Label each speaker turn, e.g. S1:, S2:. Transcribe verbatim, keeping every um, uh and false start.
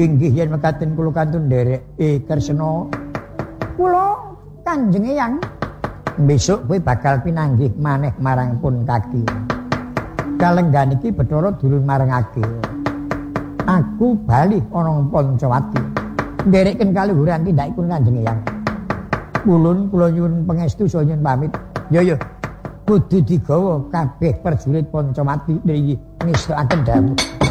S1: Inggih yen mekaten kula kantun nderek eh Kresna. Kula Kanjeng Eyang besok kowe bakal pinanggih maneh marang pun kaki. Kalenggan iki Bathara durung marengake. Aku bali ana Pancawati. Ndereken kaluhuran tindakipun Kanjeng Eyang. Kulun kula nyuwun pangestu saha nyuwun pamit. Ya ya. Kudu digawa kabeh prajurit Pancawati niki ngestakaken dawuh.